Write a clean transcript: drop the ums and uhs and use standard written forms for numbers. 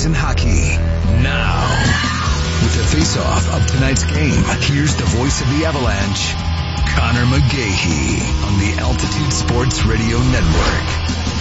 in hockey. Now, with the face-off of tonight's game, here's the voice of the Avalanche, Connor McGahey, on the Altitude Sports Radio Network.